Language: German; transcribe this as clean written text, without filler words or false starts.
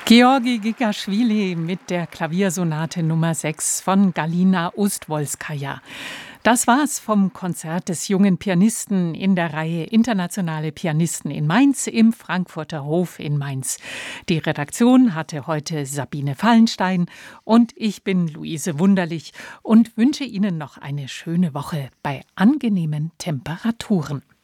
Georgi Gigaschwili mit der Klaviersonate Nummer 6 von Galina Ustwolskaja. Das war's vom Konzert des jungen Pianisten in der Reihe Internationale Pianisten in Mainz im Frankfurter Hof in Mainz. Die Redaktion hatte heute Sabine Fallenstein und ich bin Luise Wunderlich und wünsche Ihnen noch eine schöne Woche bei angenehmen Temperaturen.